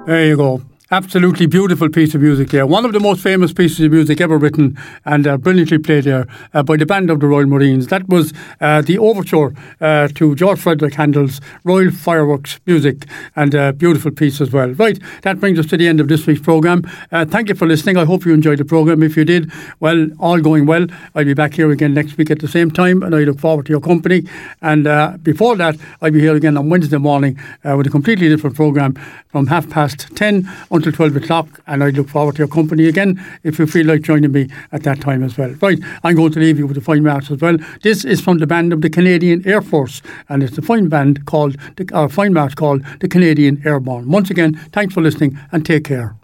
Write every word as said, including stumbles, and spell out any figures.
There you go. Absolutely beautiful piece of music there. One of the most famous pieces of music ever written and uh, brilliantly played there uh, by the Band of the Royal Marines. That was uh, the overture uh, to George Frederick Handel's Royal Fireworks music, and a beautiful piece as well. Right, that brings us to the end of this week's programme. Uh, thank you for listening. I hope you enjoyed the programme. If you did, well, all going well, I'll be back here again next week at the same time, and I look forward to your company. And uh, before that, I'll be here again on Wednesday morning uh, with a completely different programme from half past ten until twelve o'clock, and I look forward to your company again if you feel like joining me at that time as well. Right, I'm going to leave you with a fine march as well. This is from the band of the Canadian Air Force, and it's a fine band called, the, or fine march called the Canadian Airborne. Once again, thanks for listening and take care.